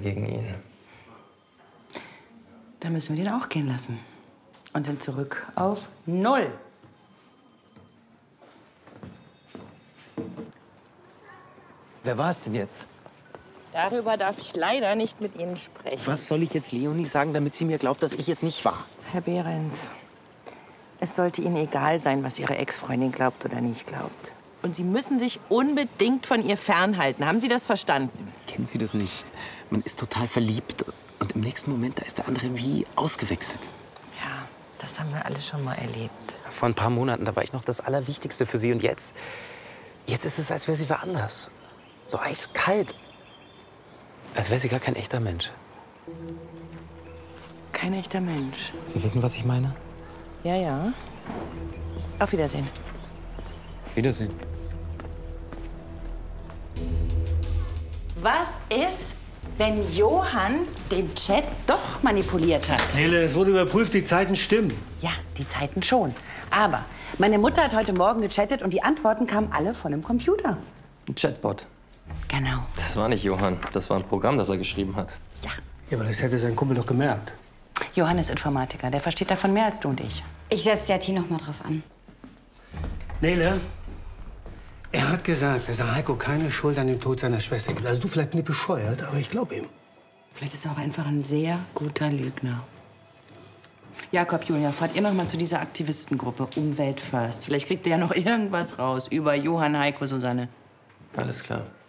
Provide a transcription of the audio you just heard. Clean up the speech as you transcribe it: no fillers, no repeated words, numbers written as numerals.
gegen ihn. Dann müssen wir den auch gehen lassen. Und sind zurück auf 0. Wer war es denn jetzt? Darüber darf ich leider nicht mit Ihnen sprechen. Was soll ich jetzt Leonie sagen, damit sie mir glaubt, dass ich es nicht war? Herr Behrens, es sollte Ihnen egal sein, was Ihre Ex-Freundin glaubt oder nicht glaubt. Und Sie müssen sich unbedingt von ihr fernhalten. Haben Sie das verstanden? Kennen Sie das nicht? Man ist total verliebt und im nächsten Moment, da ist der andere wie ausgewechselt. Ja, das haben wir alles schon mal erlebt. Vor ein paar Monaten, da war ich noch das Allerwichtigste für Sie. Und jetzt ist es, als wäre sie woanders. So eiskalt. Als wäre sie gar kein echter Mensch. Kein echter Mensch. Sie wissen, was ich meine? Ja, ja. Auf Wiedersehen. Auf Wiedersehen. Was ist, wenn Johann den Chat doch manipuliert hat? Nele, es wurde überprüft, die Zeiten stimmen. Ja, die Zeiten schon. Aber meine Mutter hat heute Morgen gechattet und die Antworten kamen alle von dem Computer. Ein Chatbot. Genau. Das war nicht Johann. Das war ein Programm, das er geschrieben hat. Ja. Ja, aber das hätte sein Kumpel doch gemerkt. Johann ist Informatiker. Der versteht davon mehr als du und ich. Ich setze der T noch mal drauf an. Nele, er hat gesagt, dass er Heiko keine Schuld an dem Tod seiner Schwester gibt. Also du vielleicht nicht bescheuert, aber ich glaube ihm. Vielleicht ist er auch einfach ein sehr guter Lügner. Jakob, Julia, fahrt ihr noch mal zu dieser Aktivistengruppe Umwelt First. Vielleicht kriegt ihr ja noch irgendwas raus über Johann, Heiko, Susanne. Alles klar.